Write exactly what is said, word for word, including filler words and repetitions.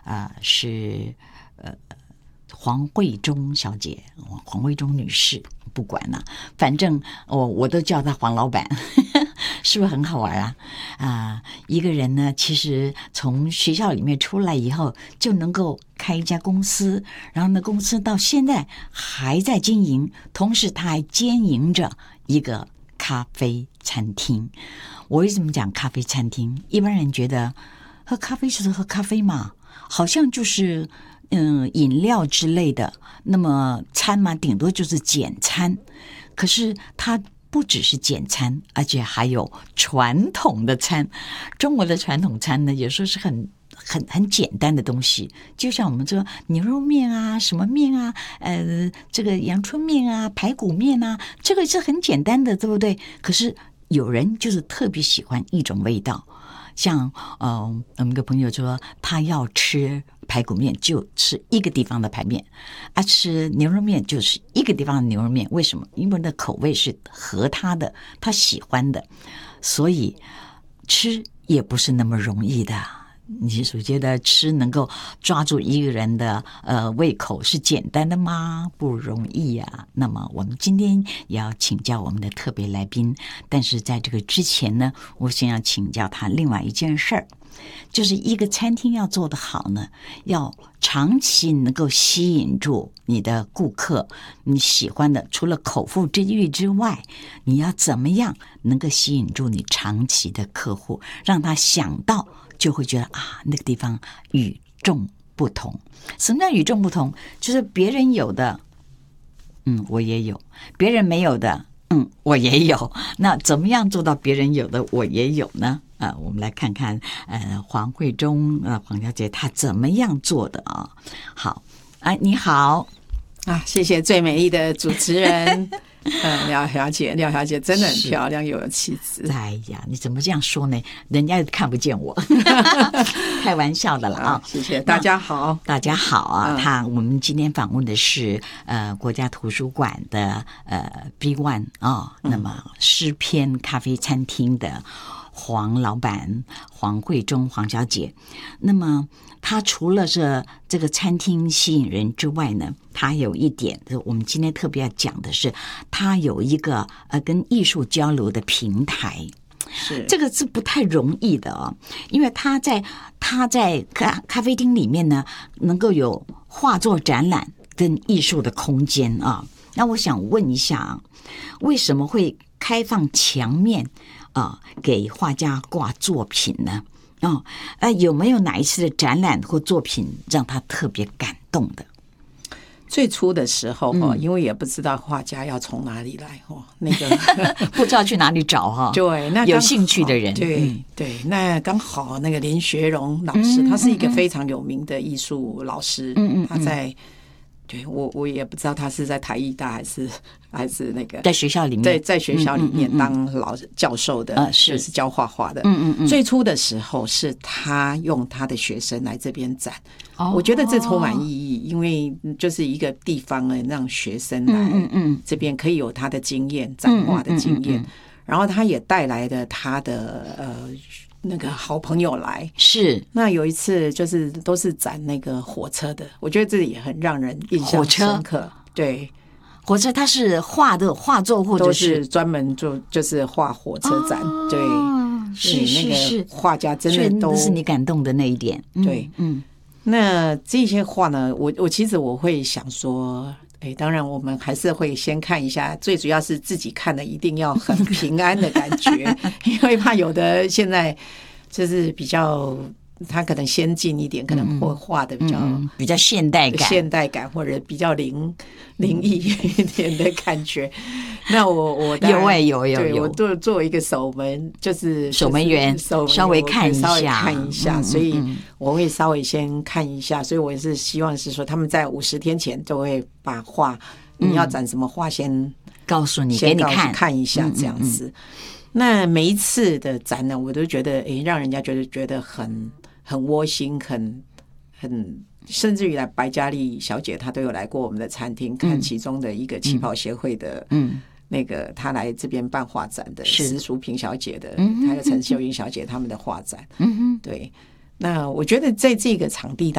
呃是呃黄慧忠小姐，黄慧忠女士，不管了，反正我我都叫她黄老板，是不是很好玩啊？啊、呃，一个人呢，其实从学校里面出来以后，就能够开一家公司，然后呢，公司到现在还在经营，同时他还兼营着一个咖啡餐厅。我为什么讲咖啡餐厅？一般人觉得喝咖啡就是喝咖啡嘛，好像就是嗯饮料之类的，那么餐嘛，顶多就是简餐。可是它不只是简餐，而且还有传统的餐。中国的传统餐呢，有时候是很很很简单的东西，就像我们说牛肉面啊，什么面啊，呃，这个阳春面啊，排骨面啊，这个是很简单的，对不对？可是有人就是特别喜欢一种味道，像呃，我们一个朋友说，他要吃排骨面就吃一个地方的排面，啊，吃牛肉面就是一个地方的牛肉面。为什么？因为那口味是合他的，他喜欢的，所以吃也不是那么容易的。你是觉得吃能够抓住一个人的呃胃口是简单的吗？不容易呀、啊。那么我们今天也要请教我们的特别来宾，但是在这个之前呢，我想要请教他另外一件事儿，就是一个餐厅要做得好呢，要长期能够吸引住你的顾客，你喜欢的，除了口腹之欲之外，你要怎么样能够吸引住你长期的客户，让他想到就会觉得啊，那个地方与众不同。什么叫与众不同？就是别人有的，嗯，我也有；别人没有的，嗯，我也有。那怎么样做到别人有的我也有呢？啊、呃，我们来看看，呃，黄慧忠呃黄小姐她怎么样做的啊？好，哎、呃，你好啊，谢谢最美丽的主持人。嗯，廖小姐，廖小姐真的很漂亮，又有气质。 哎呀，你怎么这样说呢？人家看不见我，开玩笑的了啊！ 啊谢谢大家好， 大家好啊！ 嗯、 他我们今天访问的是呃国家图书馆的呃 B One 啊，那么诗篇咖啡餐厅的黄老板黄慧忠黄小姐。那么他除了这这个餐厅吸引人之外呢，他有一点，我们今天特别要讲的是，他有一个呃跟艺术交流的平台。 是这个是不太容易的哦，因为他在他在咖咖啡厅里面呢，能够有画作展览跟艺术的空间啊。那我想问一下，为什么会开放墙面啊给画家挂作品呢？哦，呃，有没有哪一次的展览或作品让他特别感动的？ 最初的时候哈、嗯，因为也不知道画家要从哪里来哈，那个不知道去哪里找哈。 对，那有兴趣的人， 对、嗯、对，那刚好那个林学荣老师、嗯，他是一个非常有名的艺术老师，嗯嗯，他在。对我，我也不知道他是在台艺大还是还是那个在学校里面， 在在学校里面当老教授的，嗯嗯嗯就是教画画的。嗯嗯嗯。最初的时候是他用他的学生来这边展，哦、我觉得这充满意义，因为就是一个地方呢，让学生来嗯嗯这边可以有他的经验，展画的经验，嗯嗯嗯嗯然后他也带来了他的呃。那个好朋友来是，那有一次就是都是展那个火车的，我觉得这也很让人印象深刻。对， 火车它是画的画作，或者是专门做就是画火车展。哦、对， 是是是， 画家真的都是你感动的那一点。 嗯、对，嗯，那这些画呢，我我其实我会想说。哎，当然，我们还是会先看一下，最主要是自己看的一定要很平安的感觉，因为怕有的现在就是比较，他可能先进一点，可能会画的比较、嗯嗯、 比较现代感、 现代感或者比较灵灵异一点的感觉。那我我有哎、欸、有有有， 对我作作为一个守门，就是守门员， 守稍微看一下， 稍微看一下， 嗯、 所以我会稍微先看一下。所以我也是希望是说，他们在五十天前都会把画，你要展什么画先告诉你，给你看看一下这样子。嗯嗯嗯那每一次的展呢，我都觉得，哎，让人家觉得觉得很很窝心，很很。甚至于来白嘉丽小姐，她都有来过我们的餐厅、嗯、看其中的一个旗袍协会的，嗯，那个她来这边办画展的石淑萍小姐的，还有陈秀英小姐他们的画展，嗯对。那我觉得在这个场地